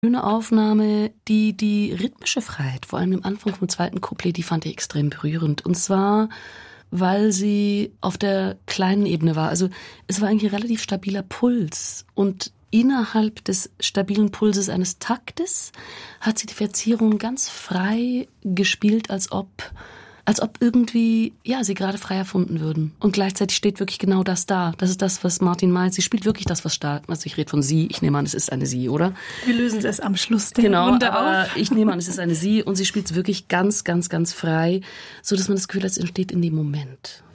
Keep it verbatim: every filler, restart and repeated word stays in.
Schöne Aufnahme, die die rhythmische Freiheit, vor allem im Anfang vom zweiten Couplet, die fand ich extrem berührend. Und zwar, weil sie auf der kleinen Ebene war. Also es war eigentlich ein relativ stabiler Puls. Und innerhalb des stabilen Pulses eines Taktes hat sie die Verzierung ganz frei gespielt, als ob... als ob irgendwie, ja, sie gerade frei erfunden würden. Und gleichzeitig steht wirklich genau das da. Das ist das, was Martin meint. Sie spielt wirklich das, was da, also ich rede von sie, ich nehme an, es ist eine sie, oder? Wir lösen es am Schluss den Genau, Wunder aber auf. ich nehme an, es ist eine sie und sie spielt es wirklich ganz, ganz, ganz frei, so dass man das Gefühl hat, es entsteht in dem Moment.